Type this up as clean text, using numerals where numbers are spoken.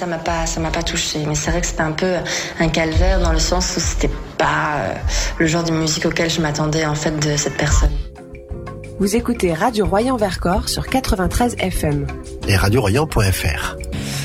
ça m'a pas touchée. Mais c'est vrai que c'était un peu un calvaire dans le sens où c'était pas le genre de musique auquel je m'attendais en fait de cette personne. Vous écoutez Radio Royan Vercors sur 93 FM et radioroyan.fr.